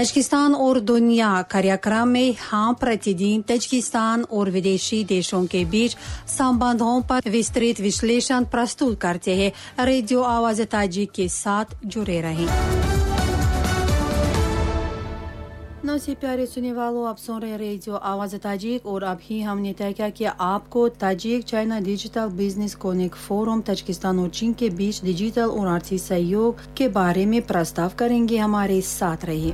Tajikistan और दुनिया कार्यक्रम में हम प्रतिदिन तजिकिस्तान और विदेशी देशों के बीच संबंधों पर विस्तृत विश्लेषण प्रस्तुत करते हैं। रेडियो आवाज़ ताजिक के साथ जुड़े रहें। नमस्ते प्यारे सुनने वालों, आप सुन रहे रेडियो आवाज़ ताजिक और अभी हमने तय किया कि आपको Tajik China digital business connect forum Tajikistan और चीन के बीच डिजिटल और आर्थिक सहयोग के बारे में प्रस्ताव करेंगे। हमारे साथ रहिए।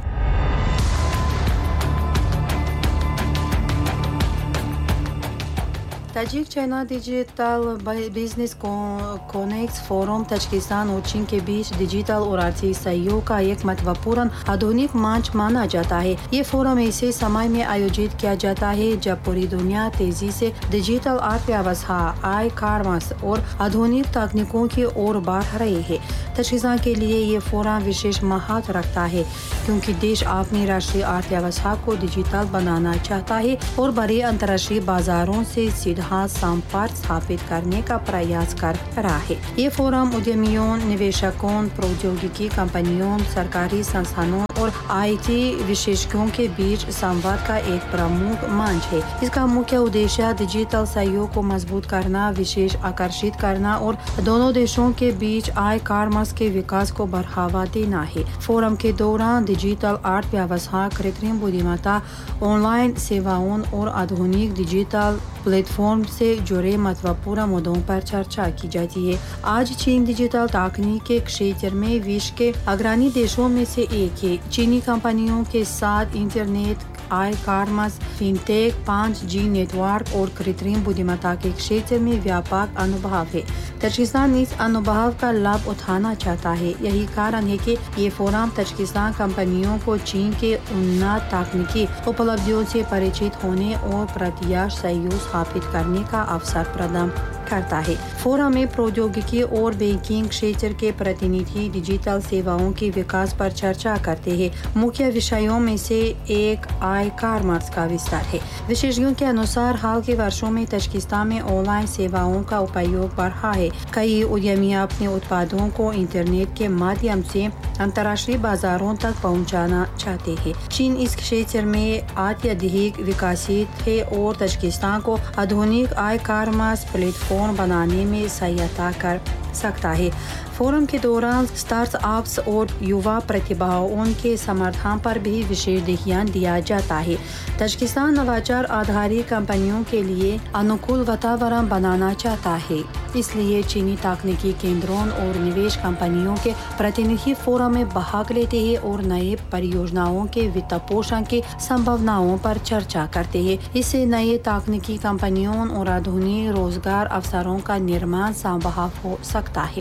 Tajik China digital business connect forum Tajikistan और चीन के बीच डिजिटल और आर्थिक सहयोग का एक महत्वपूर्ण आधुनिक मंच माना जाता है। ये फोरम ऐसे समय में आयोजित किया जाता है जब पूरी दुनिया तेजी से डिजिटल अर्थव्यवस्था, ई कॉमर्स और आधुनिक तकनीकों की ओर बढ़ रही है। तजिकिस्तान के लिए ये फोरम विशेष महत्व रखता है क्योंकि देश अपनी राष्ट्रीय अर्थव्यवस्था को डिजिटल बनाना चाहता है और बड़े अंतर्राष्ट्रीय बाजारों से सीधा संपर्क स्थापित करने का प्रयास कर रहा है। ये फोरम उद्यमियों, निवेशकों, प्रौद्योगिकी कंपनियों, सरकारी संस्थानों और IT विशेषज्ञों के बीच संवाद का एक प्रमुख मंच है। इसका मुख्य उद्देश्य डिजिटल सहयोग को मजबूत करना, विशेष आकर्षित करना और दोनों देशों के बीच ई कॉमर्स के विकास को बढ़ावा देना है। फोरम के दौरान डिजिटल अर्थव्यवस्था, कृत्रिम बुद्धिमत्ता, ऑनलाइन सेवाओं और आधुनिक डिजिटल प्लेटफॉर्म से जुड़े महत्वपूर्ण मुद्दों पर चर्चा की जाती है। आज चीन डिजिटल तकनीक के क्षेत्र में विश्व के अग्रणी देशों में से एक है। चीनी कंपनियों के साथ internet, e commerce, fintech, 5G network और कृत्रिम बुद्धिमत्ता के क्षेत्र में व्यापक अनुभव है। तजिकिस्तान इस अनुभव का लाभ उठाना चाहता है। यही कारण है कि ये फोरम तजिकिस्तान कंपनियों को चीन के उन्नत तकनीकी उपलब्धियों से परिचित होने और प्रत्यक्ष सहयोग स्थापित करने का अवसर प्रदान करता है। फोरम में प्रौद्योगिकी और बैंकिंग क्षेत्र के प्रतिनिधि डिजिटल सेवाओं के विकास पर चर्चा करते हैं। मुख्य विषयों में से एक ई कॉमर्स का विस्तार है। विशेषज्ञों के अनुसार हाल के वर्षों में तजिकिस्तान में ऑनलाइन सेवाओं का उपयोग बढ़ा है। कई उद्यमी अपने उत्पादों को इंटरनेट के माध्यम से अंतर्राष्ट्रीय बाजारों तक पहुंचाना चाहते हैं। चीन इस क्षेत्र में अत्यधिक विकसित है और तजिकिस्तान को आधुनिक ई कॉमर्स प्लेटफॉर्म बनाने में सहायता कर सकता है। फोरम के दौरान स्टार्टअप्स और युवा प्रतिभाओं के समर्थन पर भी विशेष ध्यान दिया जाता है। तजिकिस्तान नवाचार आधारित कंपनियों के लिए अनुकूल वातावरण बनाना चाहता है, इसलिए चीनी तकनीकी केंद्रों और निवेश कंपनियों के प्रतिनिधि फोरम में भाग लेते हैं और नए परियोजनाओं के वित्त पोषण की संभावनाओं पर चर्चा करते हैं। इससे नए तकनीकी कंपनियों और आधुनिक रोजगार अवसरों का निर्माण संभव हो सकता है।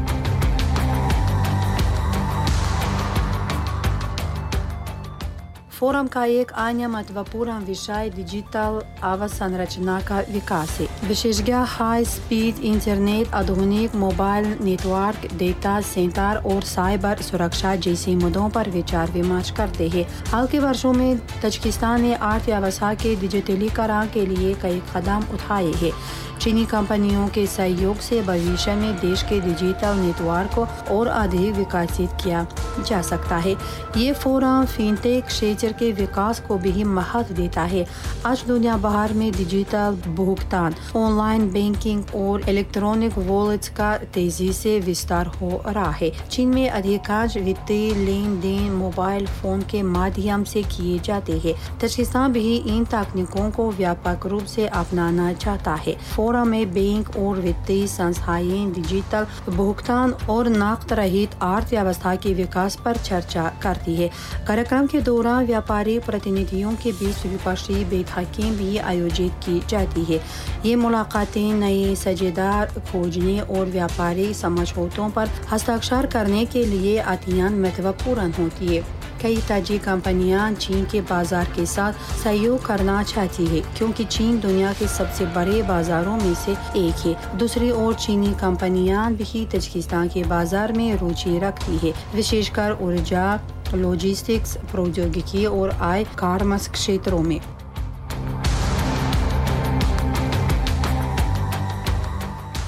फोरम का एक अन्य महत्वपूर्ण विषय डिजिटल अवसंरचना का विकास है। विशेषज्ञ हाई स्पीड इंटरनेट, आधुनिक मोबाइल नेटवर्क, डेटा सेंटर और साइबर सुरक्षा जैसे मुद्दों पर विचार विमर्श करते हैं। हाल के वर्षों में तजिकिस्तान ने अर्थव्यवस्था के डिजिटलीकरण के लिए कई कदम उठाए हैं। चीनी कंपनियों के सहयोग से भविष्य में देश के डिजिटल नेटवर्क को और अधिक विकसित किया जा सकता है। ये फोरम फिनटेक क्षेत्र के विकास को भी महत्व देता है। आज दुनिया भर में डिजिटल भुगतान, ऑनलाइन बैंकिंग और इलेक्ट्रॉनिक वॉलेट्स का तेजी से विस्तार हो रहा है। चीन में अधिकांश वित्तीय लेन देन मोबाइल फोन के माध्यम से किए जाते हैं। तजिकिस्तान भी इन तकनीकों को व्यापक रूप से अपनाना चाहता है। फोरम में बैंक और वित्तीय संस्थाएं डिजिटल भुगतान और नकद रहित अर्थव्यवस्था के विकास पर चर्चा करती है। कार्यक्रम के दौरान व्यापारी प्रतिनिधियों के बीच द्विपक्षीय बैठकें भी आयोजित की जाती है। ये मुलाकातें नए साझेदार खोजने और व्यापारिक समझौतों पर हस्ताक्षर करने के लिए अत्यंत महत्वपूर्ण होती है। कई ताजिक कंपनियां चीन के बाजार के साथ सहयोग करना चाहती है क्योंकि चीन दुनिया के सबसे बड़े बाजारों में से एक है। दूसरी ओर चीनी कंपनियां भी तजिकिस्तान के बाजार में रुचि रखती है, विशेषकर ऊर्जा, लॉजिस्टिक्स, प्रौद्योगिकी और ई कॉमर्स क्षेत्रों में।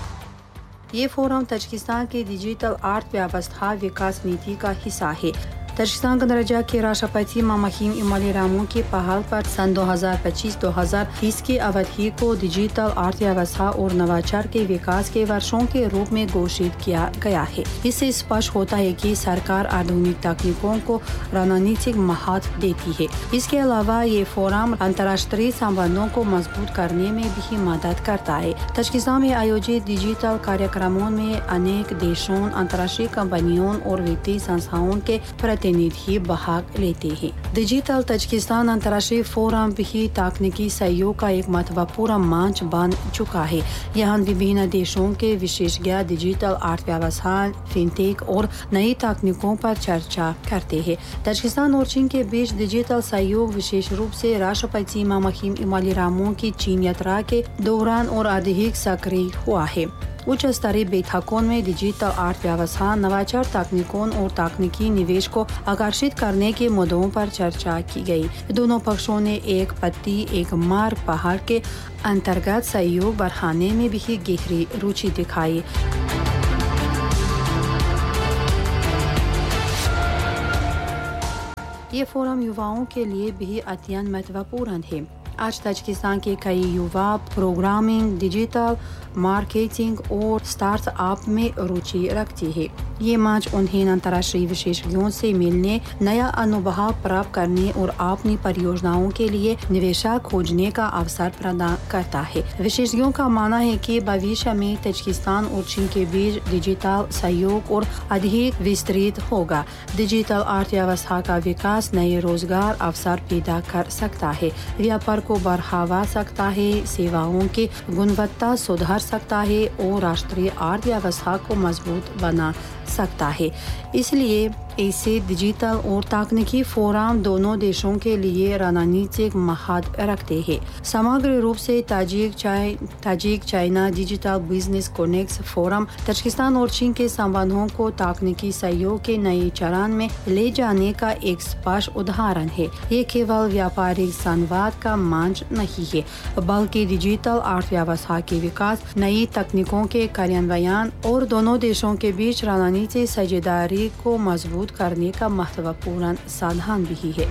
ये फोरम तजिकिस्तान की डिजिटल अर्थव्यवस्था विकास नीति का हिस्सा है। ताजिकिस्तान गणराज्य के राष्ट्रपति ममाखिम इमाली रामू की पहल पर सन 2025-2030 की अवधि को डिजिटल अर्थव्यवस्था और नवाचार के विकास के वर्षों के रूप में घोषित किया गया है। इससे स्पष्ट होता है कि सरकार आधुनिक तकनीकों को रणनीतिक महत्व देती है। इसके अलावा ये फोरम अंतर्राष्ट्रीय संबंधों को मजबूत करने में भी मदद करता है। ताजिकिस्तान में आयोजित डिजिटल कार्यक्रमों में अनेक देशों, अंतर्राष्ट्रीय कंपनियों और वित्तीय संस्थाओं के प्रतिनिधि भाग लेते हैं। डिजिटल ताजिकिस्तान अंतर्राष्ट्रीय फोरम भी तकनीकी सहयोग का एक महत्वपूर्ण मंच बन चुका है। यहाँ विभिन्न देशों के विशेषज्ञ डिजिटल अर्थव्यवस्था, फिनटेक और नई तकनीकों पर चर्चा करते हैं। ताजिकिस्तान और चीन के बीच डिजिटल सहयोग विशेष रूप से राष्ट्रपति ममाखिम इमाली रामू की चीन यात्रा के दौरान और अधिक सक्रिय हुआ है। उच्च स्तरीय बैठकों में डिजिटल अर्थव्यवस्था, नवाचार तकनीकों और तकनीकी निवेश को आकर्षित करने के मुद्दों पर चर्चा की गई। दोनों पक्षों ने एक पत्ती एक मार्ग पहल के अंतर्गत सहयोग बढ़ाने में भी गहरी रुचि दिखाई। ये फोरम युवाओं के लिए भी अत्यंत महत्वपूर्ण है। आज ताजिकिस्तान के कई युवा प्रोग्रामिंग, डिजिटल मार्केटिंग और स्टार्टअप में रुचि रखते हैं। ये मंच उन्हें अंतर्राष्ट्रीय विशेषज्ञों से मिलने, नया अनुभव प्राप्त करने और अपनी परियोजनाओं के लिए निवेशक खोजने का अवसर प्रदान करता है। विशेषज्ञों का मानना है कि भविष्य में ताजिकिस्तान और चीन के बीच डिजिटल सहयोग और अधिक विस्तृत होगा। डिजिटल अर्थव्यवस्था का विकास नए रोजगार अवसर पैदा कर सकता है, व्यापार को बढ़ावा सकता है, सेवाओं की गुणवत्ता सुधार सकता है और राष्ट्रीय अर्थव्यवस्था को मजबूत बना सकता है। इसलिए ऐसे डिजिटल और तकनीकी फोरम दोनों देशों के लिए रणनीतिक महत्व रखते हैं। समग्र रूप से Tajik China digital business connect forum Tajikistan और चीन के संबंधों को तकनीकी सहयोग के नए चरण में ले जाने का एक स्पष्ट उदाहरण है। ये केवल व्यापारिक संवाद का मंच नहीं है, बल्कि डिजिटल अर्थव्यवस्था के विकास, नई तकनीकों के कार्यान्वयन और दोनों देशों के बीच रणनीतिक साझेदारी को मजबूत करने का महत्वपूर्ण साधन भी है।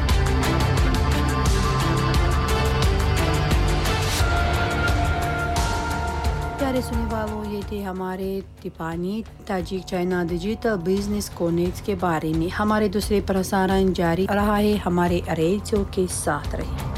प्यारे सुनने वालों, ये थे हमारे टिप्पणी Tajik China digital business connect के बारे में। हमारे दूसरे प्रसारण जारी रहा है। हमारे रेडियो के साथ रहिए।